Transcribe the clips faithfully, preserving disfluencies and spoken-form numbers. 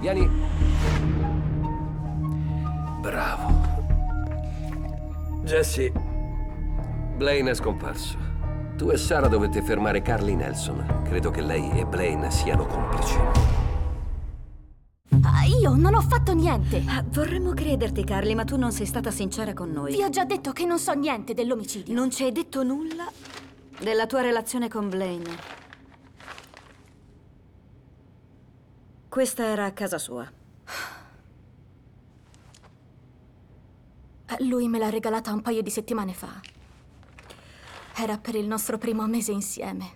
Vieni. Bravo. Jesse, Blaine è scomparso. Tu e Sara dovete fermare Carly Nelson. Credo che lei e Blaine siano complici. Ah, io non ho fatto niente. Ah, vorremmo crederti, Carly, ma tu non sei stata sincera con noi. Vi ho già detto che non so niente dell'omicidio. Non ci hai detto nulla della tua relazione con Blaine. Questa era a casa sua. Lui me l'ha regalata un paio di settimane fa. Era per il nostro primo mese insieme.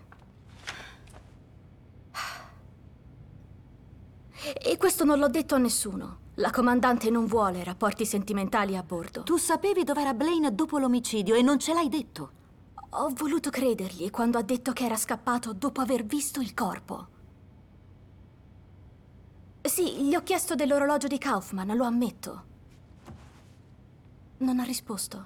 E questo non l'ho detto a nessuno. La comandante non vuole rapporti sentimentali a bordo. Tu sapevi dov'era Blaine dopo l'omicidio e non ce l'hai detto. Ho voluto credergli quando ha detto che era scappato dopo aver visto il corpo. Sì, gli ho chiesto dell'orologio di Kaufman, lo ammetto. Non ha risposto.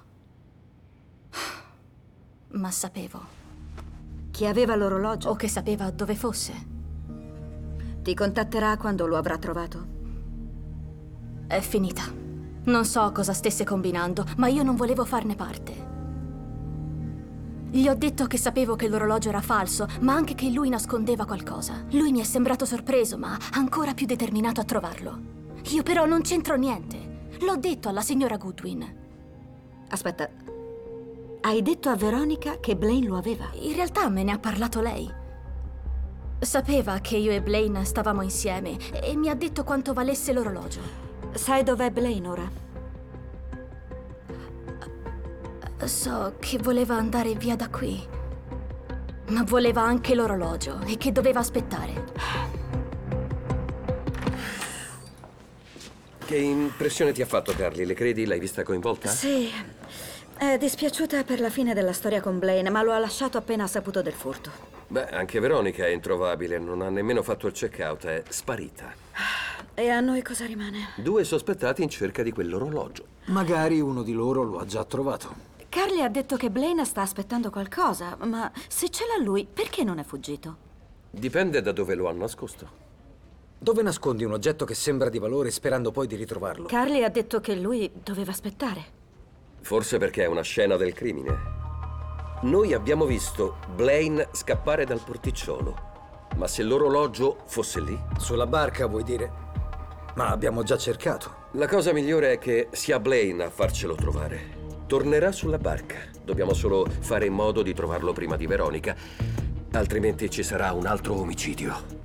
Ma sapevo. Chi aveva l'orologio? O che sapeva dove fosse. Ti contatterà quando lo avrà trovato? È finita. Non so cosa stesse combinando, ma io non volevo farne parte. Gli ho detto che sapevo che l'orologio era falso, ma anche che lui nascondeva qualcosa. Lui mi è sembrato sorpreso, ma ancora più determinato a trovarlo. Io però non c'entro niente. L'ho detto alla signora Goodwin. Aspetta, hai detto a Veronica che Blaine lo aveva? In realtà me ne ha parlato lei. Sapeva che io e Blaine stavamo insieme e mi ha detto quanto valesse l'orologio. Sai dov'è Blaine ora? So che voleva andare via da qui, ma voleva anche l'orologio e che doveva aspettare. Che impressione ti ha fatto Carly? Le credi? L'hai vista coinvolta? Sì. È dispiaciuta per la fine della storia con Blaine, ma lo ha lasciato appena ha saputo del furto. Beh, anche Veronica è introvabile. Non ha nemmeno fatto il check-out. È sparita. E a noi cosa rimane? Due sospettati in cerca di quell'orologio. Magari uno di loro lo ha già trovato. Carly ha detto che Blaine sta aspettando qualcosa, ma se ce l'ha lui, perché non è fuggito? Dipende da dove lo ha nascosto. Dove nascondi un oggetto che sembra di valore sperando poi di ritrovarlo? Carly ha detto che lui doveva aspettare. Forse perché è una scena del crimine. Noi abbiamo visto Blaine scappare dal porticciolo. Ma se l'orologio fosse lì? Sulla barca, vuoi dire? Ma abbiamo già cercato. La cosa migliore è che sia Blaine a farcelo trovare. Tornerà sulla barca. Dobbiamo solo fare in modo di trovarlo prima di Veronica. Altrimenti ci sarà un altro omicidio.